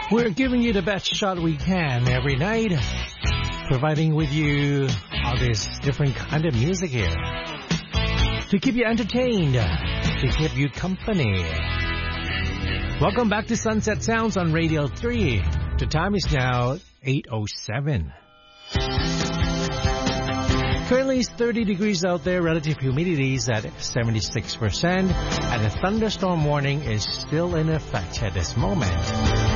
We're giving you the best shot we can every night, providing with you all this different kind of music here to keep you entertained, to keep you company. Welcome back to Sunset Sounds on Radio 3. The time is now 8:07. Currently it's 30 degrees out there, relative humidity is at 76%, and a thunderstorm warning is still in effect at this moment.